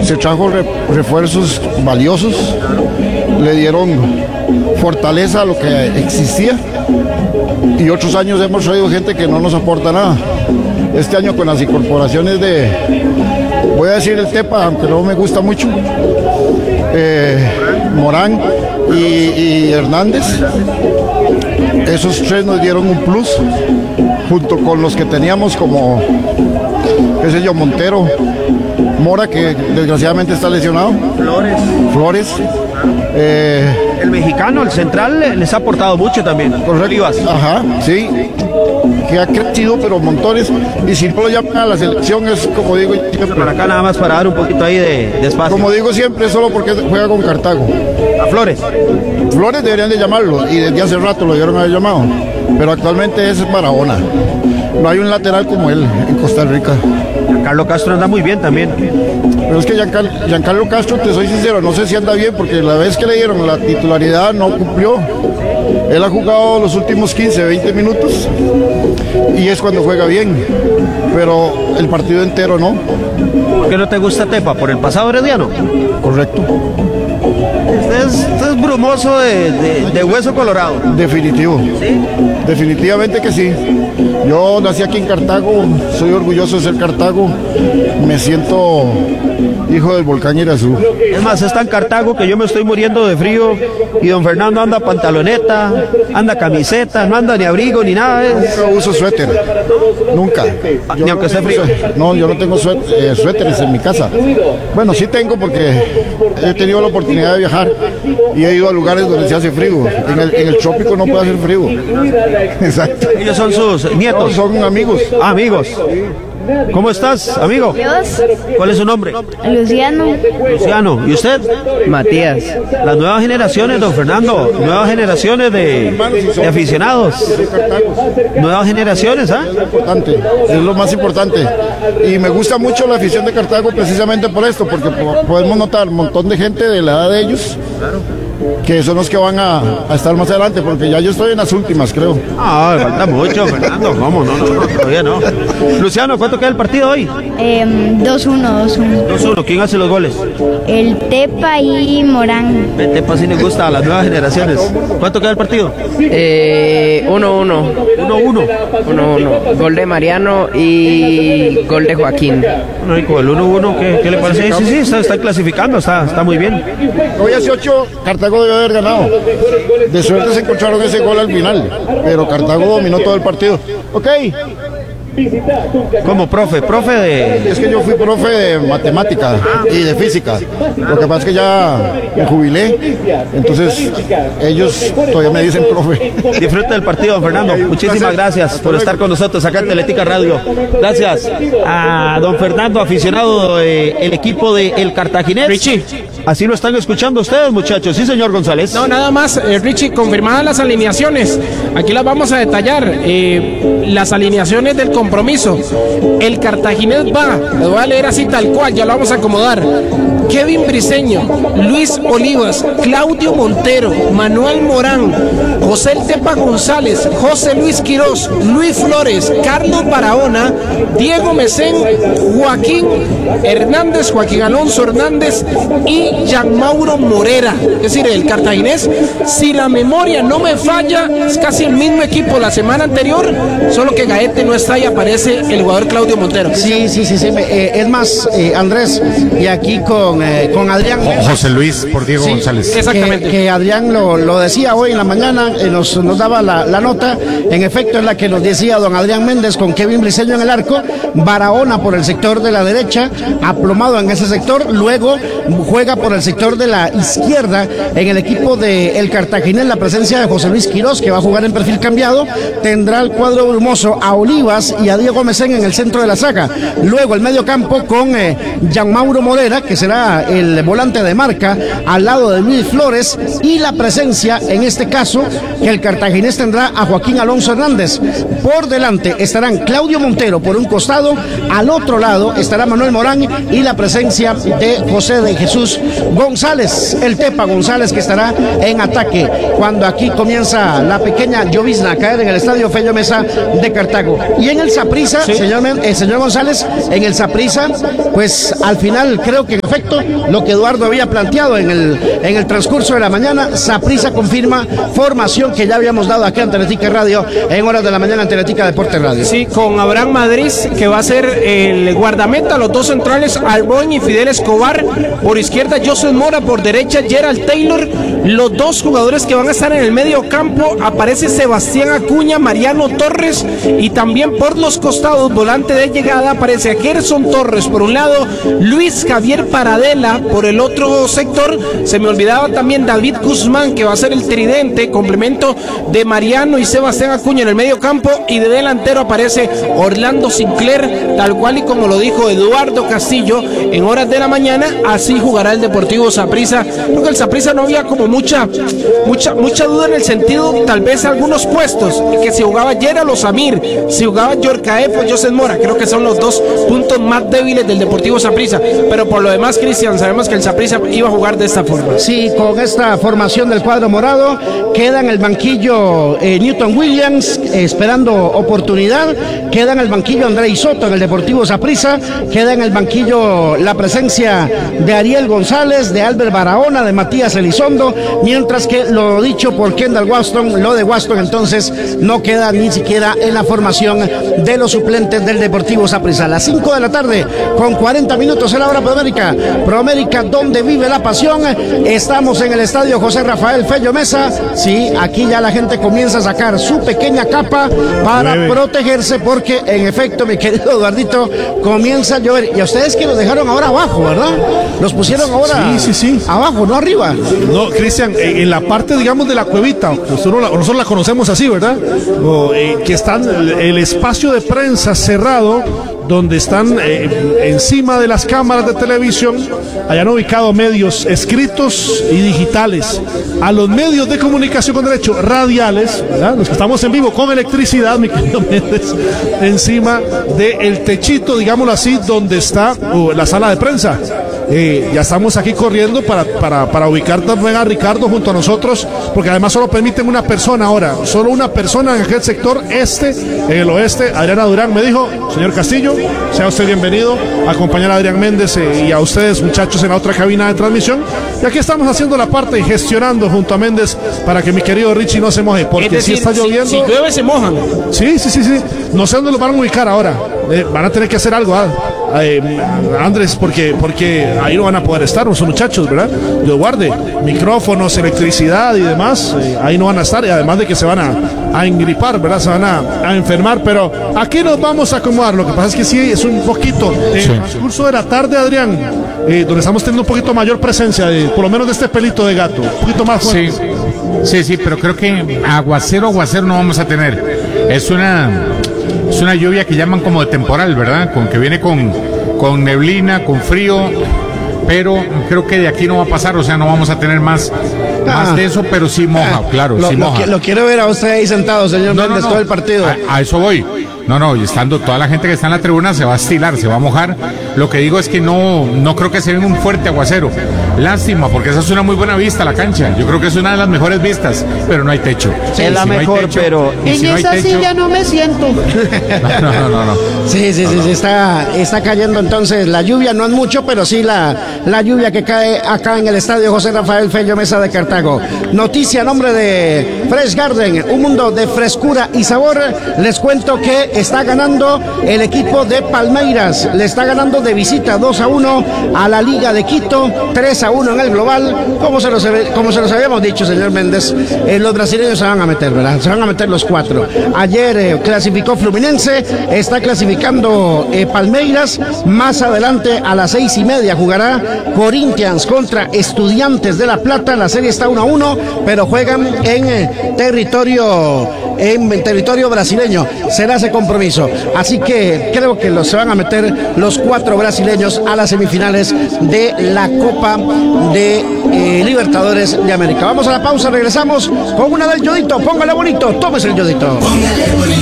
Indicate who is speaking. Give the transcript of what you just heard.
Speaker 1: se trajo refuerzos valiosos, le dieron fortaleza a lo que existía, y otros años hemos traído gente que no nos aporta nada. Este año con las incorporaciones de, voy a decir el Tepa, aunque no me gusta mucho, Morán y Hernández, esos tres nos dieron un plus, junto con los que teníamos como, qué sé yo, Montero, Mora, que desgraciadamente está lesionado, Flores.
Speaker 2: El mexicano, el central, les ha aportado mucho también.
Speaker 1: Correcto. Ajá, sí, que ha crecido, pero montones, y si no lo llaman a la selección es como digo siempre.
Speaker 2: Para acá nada más para dar un poquito ahí de espacio.
Speaker 1: Como digo siempre, es solo porque juega con Cartago.
Speaker 2: A Flores.
Speaker 1: Flores deberían de llamarlo, y desde hace rato lo debieron haber llamado, pero actualmente es Barahona. No hay un lateral como él en Costa Rica.
Speaker 2: Giancarlo Castro anda muy bien también.
Speaker 1: Pero es que Giancarlo Castro, te soy sincero, no sé si anda bien, porque la vez que le dieron la titularidad no cumplió. Él ha jugado los últimos 15, 20 minutos y es cuando juega bien, pero el partido entero no.
Speaker 2: ¿Por qué no te gusta Tepa? ¿Por el pasado herediano?
Speaker 1: Correcto.
Speaker 2: Usted es brumoso de hueso colorado.
Speaker 1: Definitivo. ¿Sí? Definitivamente que sí. Yo nací aquí en Cartago, soy orgulloso de ser Cartago, me siento hijo del volcán Irazú.
Speaker 2: Es más, es tan Cartago que yo me estoy muriendo de frío y don Fernando anda pantaloneta, anda camiseta, no anda ni abrigo ni nada.
Speaker 1: Nunca uso suéter, nunca.
Speaker 2: Ni aunque esté frío.
Speaker 1: No, yo no tengo suéteres en mi casa. Bueno, sí tengo porque he tenido la oportunidad de viajar y he ido a lugares donde se hace frío. En el trópico no puede hacer frío. Exacto.
Speaker 2: Ellos son sus nietos.
Speaker 1: No, son amigos.
Speaker 2: Ah, amigos. ¿Cómo estás, amigo?
Speaker 3: Dios.
Speaker 2: ¿Cuál es su nombre?
Speaker 3: Luciano.
Speaker 2: Luciano. ¿Y usted?
Speaker 3: Matías.
Speaker 2: Las nuevas generaciones, don Fernando, nuevas generaciones de aficionados. Nuevas generaciones, ¿ah?
Speaker 1: Importante, es lo más importante. Y me gusta mucho la afición de Cartago precisamente por esto, porque podemos notar un montón de gente de la edad de ellos. Que son los que van a estar más adelante, porque ya yo estoy en las últimas, creo.
Speaker 2: Ah, falta mucho, Fernando. ¿Cómo? No, todavía no. Luciano, ¿cuánto queda el partido hoy?
Speaker 3: 2-1, 2-1.
Speaker 2: 2-1. ¿Quién hace los goles?
Speaker 3: El Tepa y Morán.
Speaker 2: El Tepa sí le gusta a las nuevas generaciones. ¿Cuánto queda el partido?
Speaker 4: 1-1. 1-1. Gol de Mariano y gol de Joaquín.
Speaker 2: Bueno, y con el 1-1, ¿qué le parece? Sí, está clasificando, está muy bien.
Speaker 1: Hoy hace 8, Cartago debe haber ganado. De suerte se encontraron ese gol al final, pero Cartago dominó todo el partido. Ok.
Speaker 2: Como profe de...
Speaker 1: Es que yo fui profe de matemática y de física. Lo que pasa es que ya me jubilé, entonces ellos todavía me dicen profe.
Speaker 2: Disfruta del partido, don Fernando. Muchísimas gracias por estar con nosotros acá en Teletica Radio. Gracias a don Fernando, aficionado del equipo de El Cartaginés.
Speaker 5: Richie.
Speaker 2: Así lo están escuchando ustedes, muchachos. Sí, señor González.
Speaker 5: No, nada más, Richie, confirmadas las alineaciones. Aquí las vamos a detallar. Las alineaciones del compromiso. El Cartaginés va, lo voy a leer así tal cual, ya lo vamos a acomodar. Kevin Briceño, Luis Olivas, Claudio Montero, Manuel Morán, José El Tepa González, José Luis Quirós, Luis Flores, Carlos Barahona, Diego Mesén, Joaquín Hernández, Joaquín Alonso Hernández y Jean Mauro Morera. Es decir, el Cartaginés, si la memoria no me falla, es casi el mismo equipo la semana anterior, solo que Gaete no está y aparece el jugador Claudio Montero.
Speaker 6: Sí. Es más, Andrés, y aquí con Adrián.
Speaker 7: José Luis por Diego González.
Speaker 5: Exactamente.
Speaker 6: Que Adrián lo decía hoy en la mañana, nos daba la nota. En efecto, es la que nos decía don Adrián Méndez, con Kevin Briceño en el arco, Barahona por el sector de la derecha, aplomado en ese sector, luego juega por el sector de la izquierda en el equipo de El Cartaginés, la presencia de José Luis Quirós, que va a jugar en perfil cambiado, tendrá el cuadro brumoso a Olivas y a Diego Mesén en el centro de la saga. Luego el medio campo con Jean Mauro Morera, que será el volante de marca, al lado de Luis Flores, y la presencia, en este caso, que el Cartaginés tendrá a Joaquín Alonso Hernández. Por delante estarán Claudio Montero por un costado, al otro lado estará Manuel Morán y la presencia de José de Jesús González, el Tepa González, que estará en ataque cuando aquí comienza la pequeña llovizna a caer en el estadio Fello Mesa de Cartago. Y en el el Saprissa,
Speaker 5: Sí.
Speaker 6: señor González, en el Saprissa, pues al final creo que en efecto lo que Eduardo había planteado en el transcurso de la mañana, Saprissa confirma formación que ya habíamos dado aquí en Teletica Radio en horas de la mañana en Teletica Deporte Radio.
Speaker 5: Sí, con Abraham Madrid, que va a ser el guardameta, los dos centrales, Alboin y Fidel Escobar, por izquierda Joseph Mora, por derecha Gerald Taylor, los dos jugadores que van a estar en el medio campo, aparece Sebastián Acuña, Mariano Torres, y también por los costados, volante de llegada, aparece Gerson Torres por un lado, Luis Javier Paradela por el otro sector, se me olvidaba también David Guzmán, que va a ser el tridente, complemento de Mariano y Sebastián Acuña en el medio campo, y de delantero aparece Orlando Sinclair, tal cual y como lo dijo Eduardo Castillo en horas de la mañana, así jugará el Deportivo Saprissa. Creo que el Saprissa no había como mucha duda en el sentido, tal vez algunos puestos, que si jugaba Gerald o Samir, si jugaba Yorcaef o Joseph Mora, creo que son los dos puntos más débiles del Deportivo Saprissa, pero por lo demás, Cristian, sabemos que el Saprissa iba a jugar de esta forma.
Speaker 6: Sí, con esta formación del cuadro morado, queda en el banquillo Newton Williams, esperando oportunidad, queda en el banquillo Andrei Soto en el Deportivo Saprissa, queda en el banquillo la presencia de Ariel González, de Albert Barahona, de Matías Elizondo, mientras que lo dicho por Kendall Waston, lo de Waston entonces no queda ni siquiera en la formación de los suplentes del Deportivo Saprissa. A las 5 de la tarde con 40 minutos en la hora Proamérica, donde vive la pasión. Estamos en el estadio José Rafael Fello Mesa. Sí, aquí ya la gente comienza a sacar su pequeña capa para protegerse, porque en efecto, mi querido Eduardito, comienza a llover. Y a ustedes que los dejaron ahora abajo, ¿verdad? Los pusieron ahora
Speaker 7: Sí.
Speaker 6: abajo, no arriba.
Speaker 7: No, Cristian, en la parte, digamos, de la cuevita, nosotros la conocemos así, ¿verdad? Que están el espacio de prensa cerrado, donde están encima de las cámaras de televisión, hayan ubicado medios escritos y digitales. A los medios de comunicación con derecho radiales, ¿verdad? Los que estamos en vivo con electricidad, mi querido Méndez, encima del techito, digámoslo así, donde está la sala de prensa. Ya estamos aquí corriendo para ubicar también a Ricardo junto a nosotros, porque además solo permiten una persona ahora, solo una persona en aquel sector en el oeste. Adriana Durán me dijo: señor Castillo, sea usted bienvenido a acompañar a Adrián Méndez y a ustedes, muchachos, en la otra cabina de transmisión. Y aquí estamos haciendo la parte y gestionando junto a Méndez para que mi querido Richie no se moje, porque
Speaker 5: Es decir,
Speaker 7: si está lloviendo.
Speaker 5: si llueve se mojan.
Speaker 7: Sí. No sé dónde lo van a ubicar ahora. Van a tener que hacer algo, Andrés, porque ahí no van a poder estar los muchachos, ¿verdad? Dios guarde, micrófonos, electricidad y demás, ahí no van a estar, y además de que se van a engripar, ¿verdad? Se van a enfermar, pero aquí nos vamos a acomodar. Lo que pasa es que sí, es un poquito en el transcurso de la tarde, Adrián, donde estamos teniendo un poquito mayor presencia, por lo menos de este pelito de gato, un poquito más fuerte.
Speaker 8: Sí, pero creo que aguacero no vamos a tener. Es una lluvia que llaman como de temporal, ¿verdad? Que viene con neblina, con frío, pero creo que de aquí no va a pasar, o sea, no vamos a tener más de eso, pero sí moja, claro, sí moja.
Speaker 6: Lo quiero ver a usted ahí sentado, señor Méndez, todo el partido.
Speaker 8: A eso voy. Y estando toda la gente que está en la tribuna se va a estilar, se va a mojar. Lo que digo es que no creo que se venga un fuerte aguacero. Lástima, porque esa es una muy buena vista, la cancha. Yo creo que es una de las mejores vistas, pero no hay techo.
Speaker 2: Sí, es la mejor, pero
Speaker 8: en esa silla
Speaker 6: no me siento.
Speaker 8: No.
Speaker 6: Sí, está cayendo entonces la lluvia, no es mucho, pero sí la lluvia que cae acá en el estadio José Rafael Fello Mesa de Cartago. Noticia a nombre de Fresh Garden, un mundo de frescura y sabor. Les cuento que está ganando el equipo de Palmeiras, le está ganando de visita 2-1 a la Liga de Quito, 3-1 en el global. Como se los habíamos dicho, señor Méndez, los brasileños se van a meter, ¿verdad? Se van a meter los 4. Ayer clasificó Fluminense, está clasificando Palmeiras. Más adelante a las 6:30 jugará Corinthians contra Estudiantes de La Plata. La serie está 1-1, pero juegan en territorio brasileño. Será ese compromiso. Así que creo que se van a meter los 4 brasileños a las semifinales de la Copa de Libertadores de América. Vamos a la pausa, regresamos con una del Yodito. Póngale bonito, tómese el Yodito.